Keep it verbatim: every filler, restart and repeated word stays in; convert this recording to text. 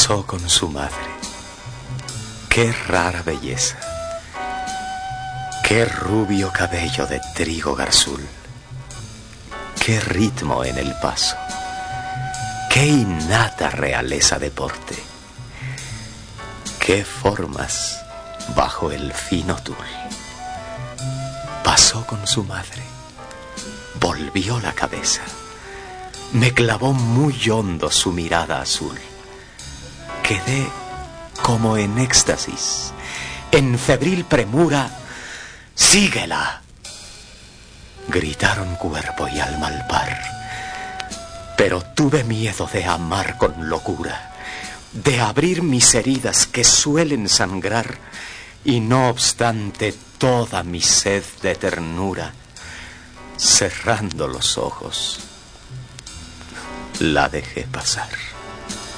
Pasó con su madre. Qué rara belleza. Qué rubio cabello de trigo garzul. Qué ritmo en el paso. Qué innata realeza de porte. Qué formas bajo el fino tul. Pasó con su madre. Volvió la cabeza. Me clavó muy hondo su mirada azul. Quedé como en éxtasis, en febril premura. ¡Síguela!, gritaron cuerpo y alma al par. Pero tuve miedo de amar con locura, de abrir mis heridas que suelen sangrar, y no obstante toda mi sed de ternura, cerrando los ojos, la dejé pasar.